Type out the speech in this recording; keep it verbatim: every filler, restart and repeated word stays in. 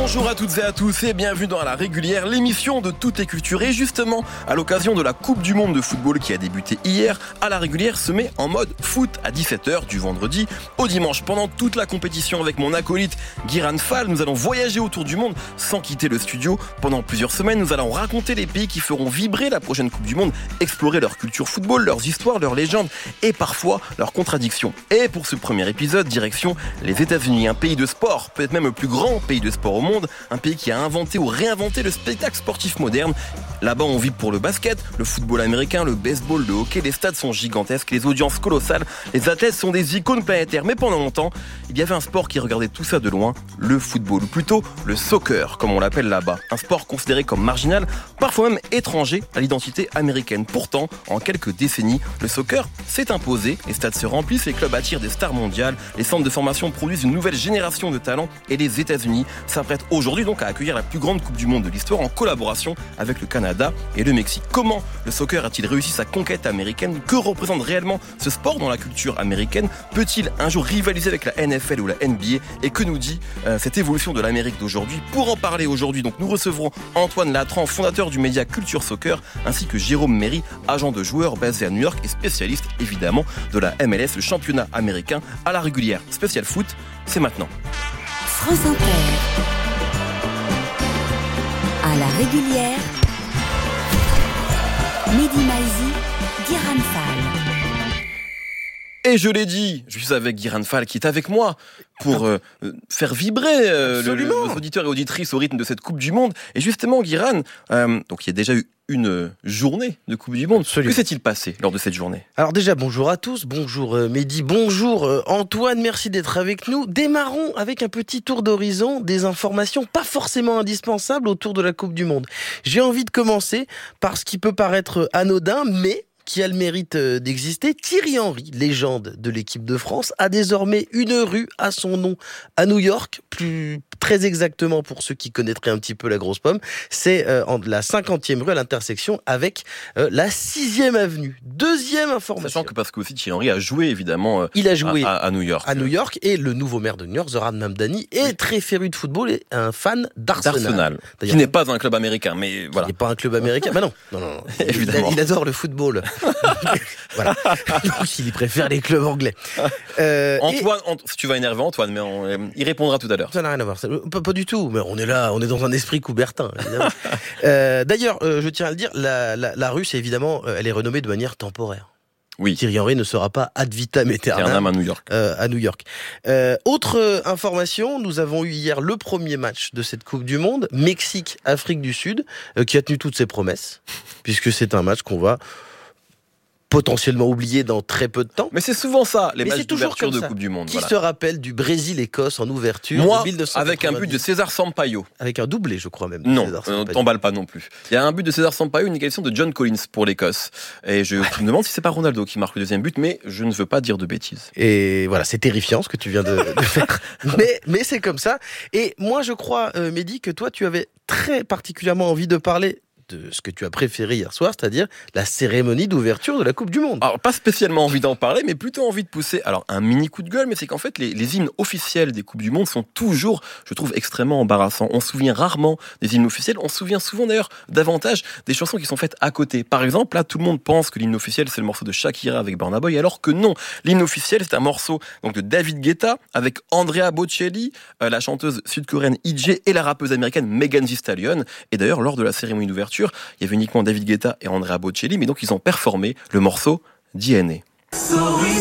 Bonjour à toutes et à tous et bienvenue dans La Régulière, l'émission de toutes les cultures. Et justement, à l'occasion de la Coupe du Monde de football qui a débuté hier, à La Régulière se met en mode foot à dix-sept heures du vendredi au dimanche. Pendant toute la compétition avec mon acolyte Guiran Fall, nous allons voyager autour du monde sans quitter le studio. Pendant plusieurs semaines, nous allons raconter les pays qui feront vibrer la prochaine Coupe du Monde, explorer leur culture football, leurs histoires, leurs légendes et parfois leurs contradictions. Et pour ce premier épisode, direction les États-Unis, un pays de sport, peut-être même le plus grand pays de sport au monde, un pays qui a inventé ou réinventé le spectacle sportif moderne. Là-bas, on vit pour le basket, le football américain, le baseball, le hockey. Les stades sont gigantesques, les audiences colossales, les athlètes sont des icônes planétaires. Mais pendant longtemps, il y avait un sport qui regardait tout ça de loin, le football, ou plutôt le soccer, comme on l'appelle là-bas. Un sport considéré comme marginal, parfois même étranger à l'identité américaine. Pourtant, en quelques décennies, le soccer s'est imposé, les stades se remplissent, les clubs attirent des stars mondiales, les centres de formation produisent une nouvelle génération de talents et les États-Unis s'apprêtent aujourd'hui donc à accueillir la plus grande Coupe du Monde de l'histoire en collaboration avec le Canada et le Mexique. Comment le soccer a-t-il réussi sa conquête américaine? Que représente réellement ce sport dans la culture américaine? Peut-il un jour rivaliser avec la N F L ou la N B A? Et que nous dit euh, cette évolution de l'Amérique d'aujourd'hui? Pour en parler aujourd'hui, donc nous recevrons Antoine Latran, fondateur du média Culture Soccer, ainsi que Jérôme Méry, agent de joueur basé à New York et spécialiste évidemment de la M L S, le championnat américain. À La Régulière, spécial foot, c'est maintenant. France Inter. À La Régulière, Mehdi Maizi, Guiran Fall. Et je l'ai dit, je suis avec Guiran Fall qui est avec moi pour euh, faire vibrer euh, le, le, nos auditeurs et auditrices au rythme de cette Coupe du Monde. Et justement, Guiran, euh, donc il y a déjà eu une journée de Coupe du Monde. Absolument. Que s'est-il passé lors de cette journée? Alors déjà, bonjour à tous, bonjour euh, Mehdi, bonjour euh, Antoine, merci d'être avec nous. Démarrons avec un petit tour d'horizon des informations pas forcément indispensables autour de la Coupe du Monde. J'ai envie de commencer par ce qui peut paraître anodin, mais qui a le mérite d'exister. Thierry Henry, légende de l'équipe de France, a désormais une rue à son nom à New York, plus très exactement pour ceux qui connaîtraient un petit peu la grosse pomme, c'est euh, la cinquantième rue à l'intersection avec euh, la sixième avenue. Deuxième information. Sachant que parce que aussi Thierry Henry a joué évidemment euh, Il a joué à, à New York. À New York, et le nouveau maire de New York, Zoran Mamdani, est oui. très féru de football et un fan d'Arsenal. D'Arsenal, qui n'est pas un club américain, mais voilà. Qui n'est pas un club américain, bah non, non, non, non. Évidemment. Il, il adore le football. Voilà. Donc il préfère les clubs anglais. Euh, Antoine, et... si tu vas énerver Antoine, mais on, euh, il répondra tout à l'heure. Ça n'a rien à voir. Ça, pas, pas du tout. Mais on est là, on est dans un esprit coubertin. euh, d'ailleurs, euh, je tiens à le dire, la, la, la rue, c'est évidemment, euh, elle est renommée de manière temporaire. Oui. Thierry Henry ne sera pas ad vitam aeternam à New York. Euh, à New York. Euh, autre euh, information, nous avons eu hier le premier match de cette Coupe du Monde, Mexique-Afrique du Sud, euh, qui a tenu toutes ses promesses, puisque c'est un match qu'on va potentiellement oublié dans très peu de temps. Mais c'est souvent ça, les Mais matchs d'ouverture de Coupe du Monde. Qui voilà. se rappelle du Brésil-Écosse en ouverture Moi, de mille neuf cent quatre-vingt-dix. avec un but de César Sampaio. Avec un doublé, je crois même. Non, on ne t'emballe pas non plus. Il y a un but de César Sampaio, une égalisation de John Collins pour l'Écosse. Et je me demande si c'est pas Ronaldo qui marque le deuxième but, mais je ne veux pas dire de bêtises. Et voilà, c'est terrifiant ce que tu viens de, de faire. Mais, mais c'est comme ça. Et moi, je crois, euh, Mehdi, que toi, tu avais très particulièrement envie de parler de ce que tu as préféré hier soir, c'est-à-dire la cérémonie d'ouverture de la Coupe du Monde. Alors, pas spécialement envie d'en parler, mais plutôt envie de pousser alors un mini coup de gueule, mais c'est qu'en fait, les, les hymnes officiels des Coupes du Monde sont toujours, je trouve, extrêmement embarrassants. On se souvient rarement des hymnes officiels, on se souvient souvent d'ailleurs davantage des chansons qui sont faites à côté. Par exemple, là, tout le monde pense que l'hymne officiel, c'est le morceau de Shakira avec Burna Boy, alors que non. L'hymne officiel, c'est un morceau donc, de David Guetta avec Andrea Bocelli, euh, la chanteuse sud-coréenne I J et la rappeuse américaine Megan Thee Stallion. Et d'ailleurs, lors de la cérémonie d'ouverture, il y avait uniquement David Guetta et Andrea Bocelli, mais donc ils ont performé le morceau D N A.